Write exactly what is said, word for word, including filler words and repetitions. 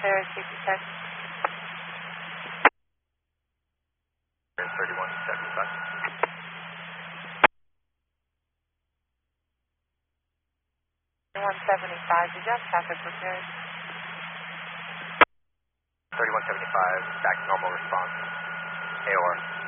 repairs, safety check. thirty-one seventy-five. one seventy-five, did you have traffic repairs? thirty-one seventy-five, back to normal response. A O R.